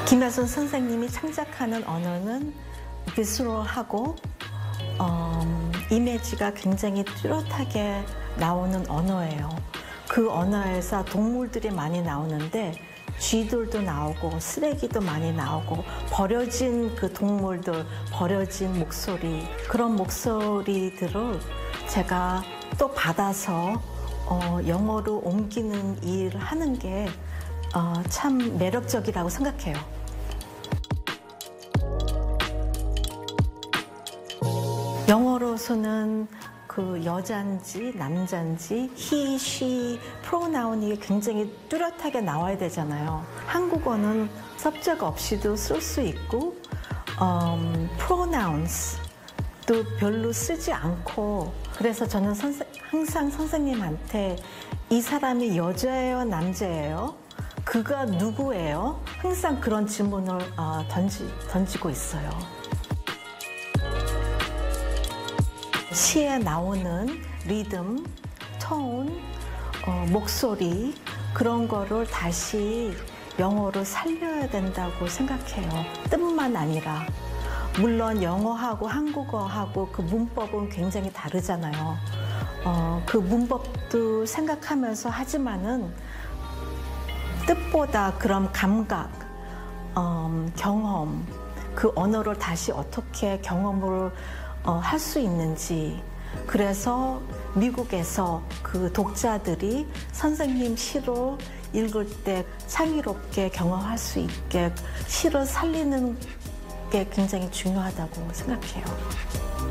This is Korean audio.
김혜순 선생님이 창작하는 언어는 비스럴하고 이미지가 굉장히 뚜렷하게 나오는 언어예요. 그 언어에서 동물들이 많이 나오는데 쥐들도 나오고 쓰레기도 많이 나오고 버려진 그 동물들, 버려진 목소리, 그런 목소리들을 제가 또 받아서 영어로 옮기는 일을 하는 게 참 매력적이라고 생각해요. 영어로서는 그 여잔지 남잔지 he, she, 프로나운이 굉장히 뚜렷하게 나와야 되잖아요. 한국어는 subject 없이도 쓸 수 있고 pronouns도 별로 쓰지 않고, 그래서 저는 항상 선생님한테 이 사람이 여자예요, 남자예요? 그가 누구예요? 항상 그런 질문을 던지고 있어요. 시에 나오는 리듬, 톤, 목소리, 그런 거를 다시 영어로 살려야 된다고 생각해요. 뜻만 아니라. 물론 영어하고 한국어하고 그 문법은 굉장히 다르잖아요. 그 문법도 생각하면서 하지만은 뜻보다 그런 감각, 경험, 그 언어를 다시 어떻게 경험을 할 수 있는지. 그래서 미국에서 그 독자들이 선생님 시를 읽을 때 창의롭게 경험할 수 있게 시를 살리는 게 굉장히 중요하다고 생각해요.